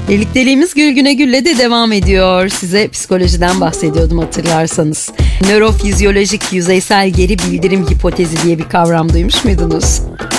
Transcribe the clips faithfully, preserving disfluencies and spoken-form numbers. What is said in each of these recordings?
Birlikteliğimiz Gül Güne Gül'le de devam ediyor. Size psikolojiden bahsediyordum hatırlarsanız. Nörofizyolojik yüzeysel geri bildirim hipotezi diye bir kavram duymuş muydunuz?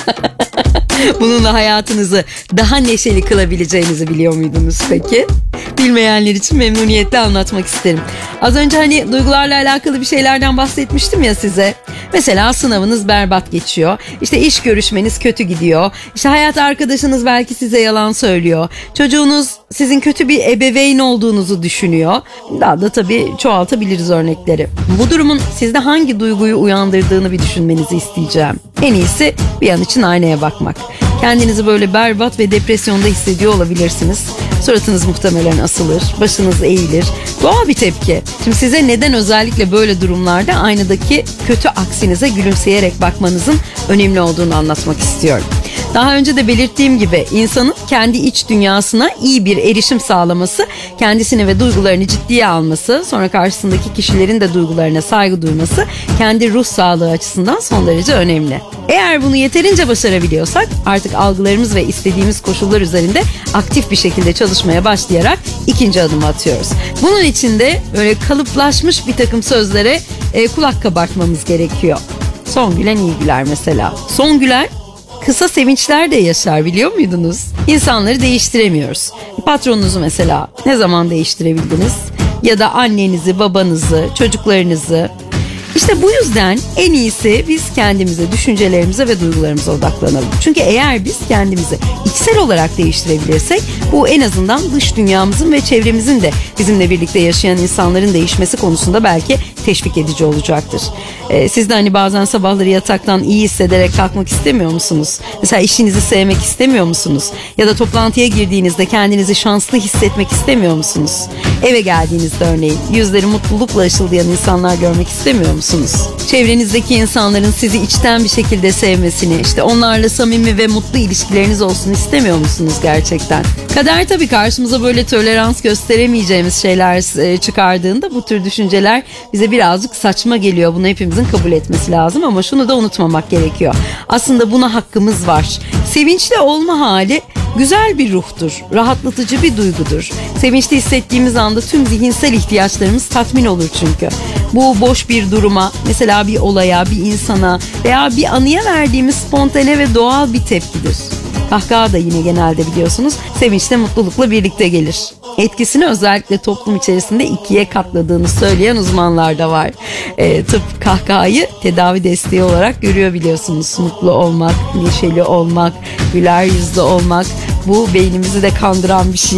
Bununla hayatınızı daha neşeli kılabileceğinizi biliyor muydunuz peki? Bilmeyenler için memnuniyetle anlatmak isterim. Az önce hani duygularla alakalı bir şeylerden bahsetmiştim ya size. Mesela sınavınız berbat geçiyor. İşte iş görüşmeniz kötü gidiyor. İşte hayat arkadaşınız belki size yalan söylüyor. Çocuğunuz sizin kötü bir ebeveyn olduğunuzu düşünüyor. Daha da tabii çoğaltabiliriz örnekleri. Bu durumun sizde hangi duyguyu uyandırdığını bir düşünmenizi isteyeceğim. En iyisi bir an için aynaya bakmak. Kendinizi böyle berbat ve depresyonda hissediyor olabilirsiniz. Suratınız muhtemelen asılır, başınız eğilir. Doğal bir tepki. Şimdi size neden özellikle böyle durumlarda aynadaki kötü aksinize gülümseyerek bakmanızın önemli olduğunu anlatmak istiyorum. Daha önce de belirttiğim gibi insanın kendi iç dünyasına iyi bir erişim sağlaması, kendisini ve duygularını ciddiye alması, sonra karşısındaki kişilerin de duygularına saygı duyması kendi ruh sağlığı açısından son derece önemli. Eğer bunu yeterince başarabiliyorsak artık algılarımız ve istediğimiz koşullar üzerinde aktif bir şekilde çalışmaya başlayarak ikinci adımı atıyoruz. Bunun için de böyle kalıplaşmış bir takım sözlere e, kulak kabartmamız gerekiyor. Son gülen iyi güler mesela. Son gülen kısa sevinçler de yaşar, biliyor muydunuz? İnsanları değiştiremiyoruz. Patronunuzu mesela ne zaman değiştirebildiniz? Ya da annenizi, babanızı, çocuklarınızı. İşte bu yüzden en iyisi biz kendimize, düşüncelerimize ve duygularımıza odaklanalım. Çünkü eğer biz kendimizi içsel olarak değiştirebilirsek bu en azından dış dünyamızın ve çevremizin de bizimle birlikte yaşayan insanların değişmesi konusunda belki teşvik edici olacaktır. Ee, siz de hani bazen sabahları yataktan iyi hissederek kalkmak istemiyor musunuz? Mesela işinizi sevmek istemiyor musunuz? Ya da toplantıya girdiğinizde kendinizi şanslı hissetmek istemiyor musunuz? Eve geldiğinizde örneğin yüzleri mutlulukla ışıldayan insanlar görmek istemiyor musunuz? Çevrenizdeki insanların sizi içten bir şekilde sevmesini, işte onlarla samimi ve mutlu ilişkileriniz olsun istemiyor musunuz gerçekten? Kader tabii karşımıza böyle tolerans gösteremeyeceğimiz şeyler e, çıkardığında bu tür düşünceler bize birazcık saçma geliyor. Bunu hepimizin kabul etmesi lazım ama şunu da unutmamak gerekiyor. Aslında buna hakkımız var. Sevinçli olma hali güzel bir ruhtur, rahatlatıcı bir duygudur. Sevinçli hissettiğimiz anda tüm zihinsel ihtiyaçlarımız tatmin olur çünkü. Bu boş bir duruma, mesela bir olaya, bir insana veya bir anıya verdiğimiz spontane ve doğal bir tepkidir. Kahkaha da yine genelde biliyorsunuz sevinçle, mutlulukla birlikte gelir. Etkisini özellikle toplum içerisinde ikiye katladığını söyleyen uzmanlar da var. E, tıp kahkahayı tedavi desteği olarak görüyor biliyorsunuz. Mutlu olmak, neşeli olmak, güler yüzlü olmak, bu beynimizi de kandıran bir şey.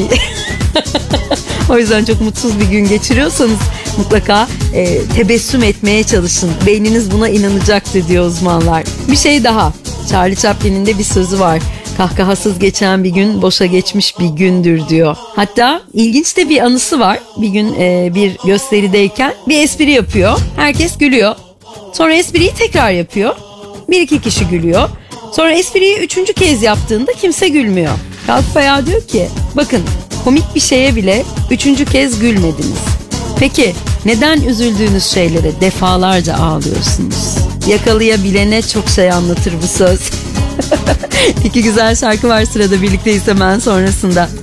O yüzden çok mutsuz bir gün geçiriyorsanız mutlaka e, tebessüm etmeye çalışın. Beyniniz buna inanacaktır diyor uzmanlar. Bir şey daha. Charlie Chaplin'in de bir sözü var. Kahkahasız geçen bir gün boşa geçmiş bir gündür diyor. Hatta ilginç de bir anısı var. Bir gün e, bir gösterideyken bir espri yapıyor. Herkes gülüyor. Sonra espriyi tekrar yapıyor. Bir iki kişi gülüyor. Sonra espriyi üçüncü kez yaptığında kimse gülmüyor. Kalkıp ayağa diyor ki bakın komik bir şeye bile üçüncü kez gülmediniz. Peki neden üzüldüğünüz şeylere defalarca ağlıyorsunuz? Yakalayabilene çok şey anlatır bu söz. İki güzel şarkı var sırada, birlikteyiz hemen sonrasında.